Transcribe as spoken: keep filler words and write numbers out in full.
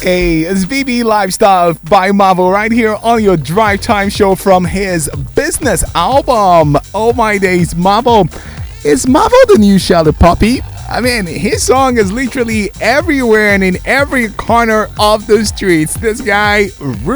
Hey, it's V B Lifestyle by Marvel right here on your Drive Time show from his business album. Oh my days, Marvel. Is Marvel the new Shelly Puppy? I mean, his song is literally everywhere and in every corner of the streets. This guy